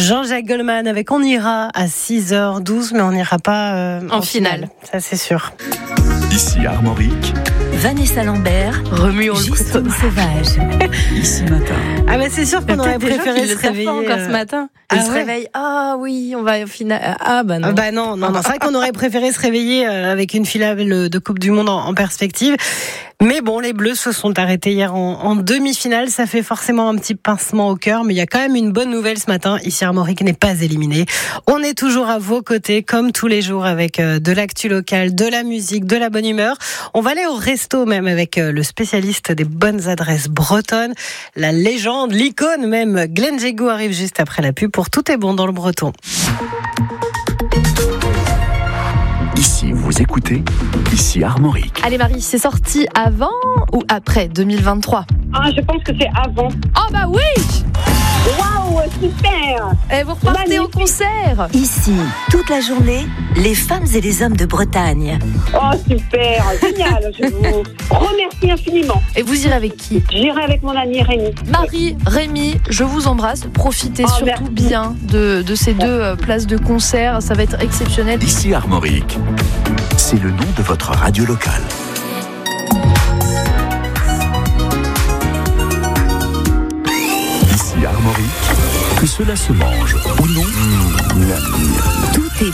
Jean-Jacques Goldman avec On ira à 6h12, mais on n'ira pas en finale. Ça, c'est sûr. Ici Armorique. Vanessa Lambert, Remuons le Justine Sauvage. Ici matin. Ah bah c'est sûr qu'on aurait préféré se réveiller encore ce matin. Ils se réveillent. Ah oui, on va au final. Ah bah non. Bah non. C'est vrai qu'on aurait préféré se réveiller avec une finale de Coupe du Monde en perspective. Mais bon, les Bleus se sont arrêtés hier en demi-finale. Ça fait forcément un petit pincement au cœur, mais il y a quand même une bonne nouvelle ce matin. Ici, Armorique n'est pas éliminé. On est toujours à vos côtés, comme tous les jours, avec de l'actu locale, de la musique, de la bonne humeur. On va aller au resto même avec le spécialiste des bonnes adresses bretonnes, la légende, l'icône même. Glenn Jégou arrive juste après la pub pour Tout est bon dans le breton. Ici, vous écoutez, ici Armorique. Allez Marie, c'est sorti avant ou après 2023 ? Je pense que c'est avant. Oh bah oui. Waouh, super. Et vous repartez au concert. Ici, toute la journée, les femmes et les hommes de Bretagne. Oh super, génial. Je vous remercie infiniment. Et vous irez avec qui ? J'irai avec mon ami Rémi. Marie, Rémi, je vous embrasse. Profitez surtout merci. bien de ces deux places de concert. Ça va être exceptionnel. Ici Armorique. C'est le nom de votre radio locale. Ici Armorique. Que cela se mange ou non. Tout est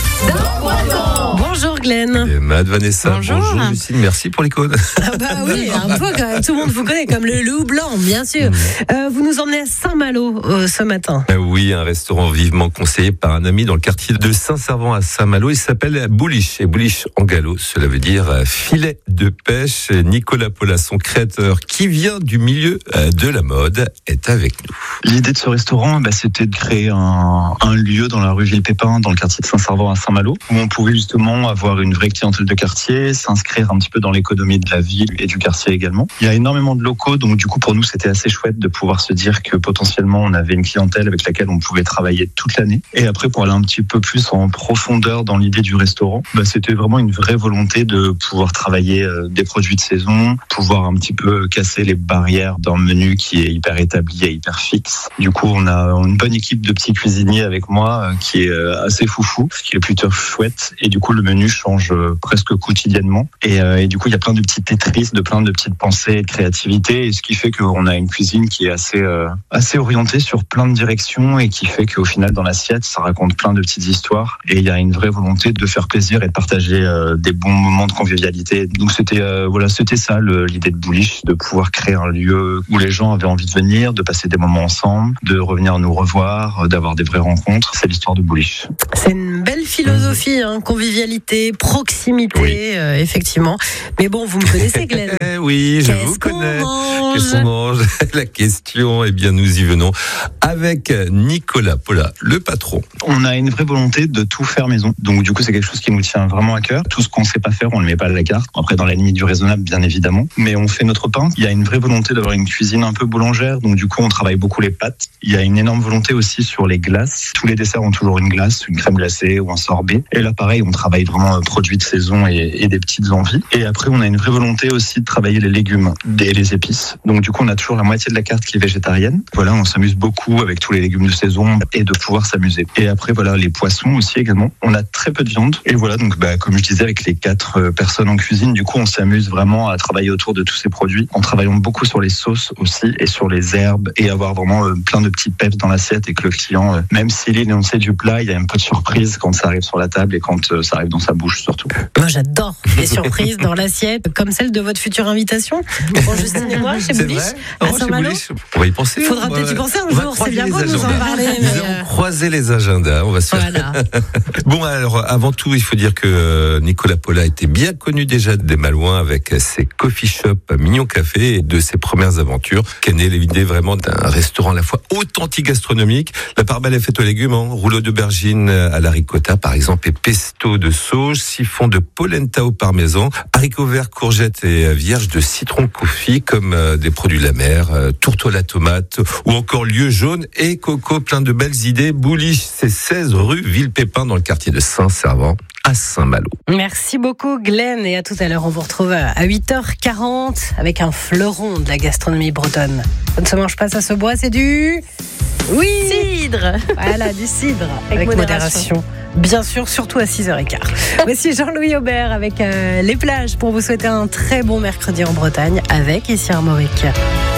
bon. Bonjour Glenn. Et Mad Vanessa, Bonjour. Lucille, merci pour l'icône. Ah bah oui, un peu quand même. Tout le monde vous connaît comme le loup blanc, bien sûr. Vous nous emmenez à Saint-Malo ce matin. Oui, un restaurant vivement conseillé par un ami dans le quartier de Saint-Servant à Saint-Malo. Il s'appelle Boulich. Et Boulich en gallo, cela veut dire filet de pêche. Nicolas Paula, son créateur, qui vient du milieu de la mode, est avec nous. L'idée de ce restaurant, c'était de créer un lieu dans la rue Villepépin, dans le quartier de Saint-Servant à Saint-Malo, où on pouvait justement avoir une vraie clientèle de quartier, s'inscrire un petit peu dans l'économie de la ville et du quartier également. Il y a énormément de locaux, donc du coup pour nous c'était assez chouette de pouvoir se dire que potentiellement on avait une clientèle avec laquelle on pouvait travailler toute l'année. Et après pour aller un petit peu plus en profondeur dans l'idée du restaurant, c'était vraiment une vraie volonté de pouvoir travailler des produits de saison, pouvoir un petit peu casser les barrières d'un menu qui est hyper établi et hyper fixe. Du coup on a une bonne équipe de petits cuisiniers avec moi qui est assez foufou, ce qui est plutôt chouette. Et du coup, le menu change presque quotidiennement. Et du coup, il y a plein de petites Tetris, plein de petites pensées et de créativité. Et ce qui fait qu'on a une cuisine qui est assez orientée sur plein de directions et qui fait qu'au final, dans l'assiette, ça raconte plein de petites histoires. Et il y a une vraie volonté de faire plaisir et de partager des bons moments de convivialité. Donc c'était ça l'idée de Boulich, de pouvoir créer un lieu où les gens avaient envie de venir, de passer des moments ensemble, de revenir nous revoir, d'avoir des vraies rencontres. C'est l'histoire de Boulich. C'est une belle philosophie, convivialité, proximité, effectivement. Mais bon, vous me connaissez, Glenn. Oui, je vous connais. Qu'est-ce qu'on mange ? La question, nous y venons avec Nicolas Paula, le patron. On a une vraie volonté de tout faire maison. Donc du coup, c'est quelque chose qui nous tient vraiment à cœur. Tout ce qu'on ne sait pas faire, on ne le met pas à la carte. Après, dans la limite du raisonnable, bien évidemment. Mais on fait notre pain. Il y a une vraie volonté d'avoir une cuisine un peu boulangère. Donc du coup, on travaille beaucoup les pâtes. Il y a une énorme volonté aussi sur les glaces. Tous les desserts ont toujours une glace, une crème glacée ou un sorbet. Et là, pareil, on travaille vraiment produits de saison et des petites envies. Et après, on a une vraie volonté aussi de travailler les légumes et les épices. Donc du coup, on a toujours la moitié de la carte qui est végétarienne. Voilà, on s'amuse beaucoup avec tous les légumes de saison et de pouvoir s'amuser. Et après, voilà, les poissons aussi également. On a très peu de viande. Et voilà, donc comme je disais, avec les 4 personnes en cuisine, du coup, on s'amuse vraiment à travailler autour de tous ces produits. En travaillant beaucoup sur les sauces aussi et sur les herbes et avoir vraiment plein de petits peps dans l'assiette et que le client, même s'il est énoncé du plat, il y a un peu de surprise quand ça arrive sur la table et quand ça arrive dans sa bouche surtout. Moi, j'adore les surprises dans l'assiette, comme celle de votre future invitation pour Justine et moi chez Boulich à Saint-Malo. On va y penser. Faudra peut-être y penser un jour. C'est bien beau de nous en parler. Nous allons croiser les agendas. On va se faire. Voilà. Bon, alors, avant tout, il faut dire que Nicolas Paula était bien connu déjà des Malouins avec ses coffee shops Mignon Café et de ses premières aventures, qu'est née l'idée vraiment d'un restaurant à la fois authentique gastronomique. La part belle est faite aux légumes, rouleau d'aubergine à la ricotta par exemple et pesto de sauge, siphon de polenta au parmesan, haricots verts, courgettes et vierges de citron confit comme des produits de la mer, tourteau à la tomate ou encore lieu jaune et coco, plein de belles idées. Boulich, c'est 16 rue Villepépin dans le quartier de Saint-Servant à Saint-Malo. Merci beaucoup Glenn et à tout à l'heure. On vous retrouve à 8h40 avec un fleuron de la gastronomie bretonne. Ça ne se mange pas, ça se boit, c'est du... Oui, cidre. Voilà, du cidre avec modération. Bien sûr, surtout à 6h15. Voici Jean-Louis Aubert avec les plages pour vous souhaiter un très bon mercredi en Bretagne avec ici Armorique.